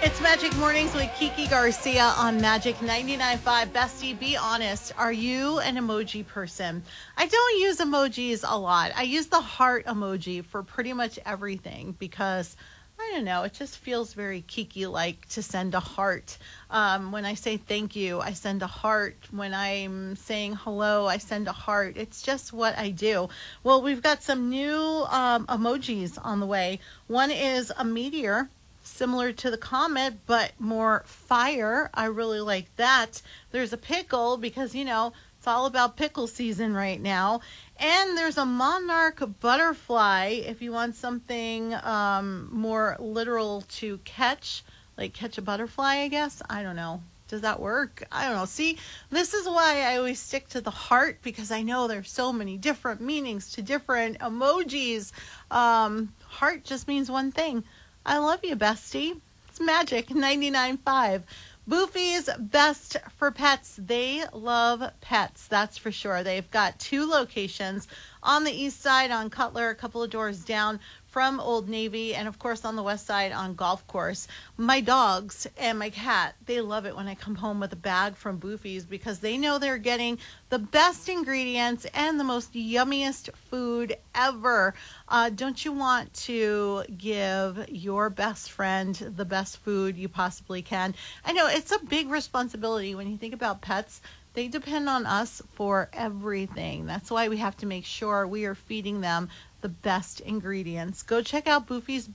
It's Magic Mornings with Kiki Garcia on Magic 99.5. Bestie, be honest. Are you an emoji person? I don't use emojis a lot. I use the heart emoji for pretty much everything because, I don't know, it just feels very Kiki-like to send a heart. When I say thank you, I send a heart. When I'm saying hello, I send a heart. It's just what I do. Well, we've got some new emojis on the way. One is a meteor, similar to the comet, but more fire. I really like that. There's a pickle because, it's all about pickle season right now. And there's a monarch butterfly if you want something more literal to catch, like catch a butterfly, I guess. I don't know. Does that work? I don't know. See, this is why I always stick to the heart, because I know there's so many different meanings to different emojis. Heart just means one thing. I love you, bestie. It's Magic 99.5. Boofy's Best for Pets. They love pets, that's for sure. They've got 2 locations on the east side on Cutler, a couple of doors down from Old Navy, and of course on the west side on Golf Course. My dogs and my cat, they love it when I come home with a bag from Boofy's because they know they're getting the best ingredients and the most yummiest food ever. Don't you want to give your best friend the best food you possibly can? I know it's a big responsibility when you think about pets. They depend on us for everything. That's why we have to make sure we are feeding them the best ingredients. Go check out Boofy's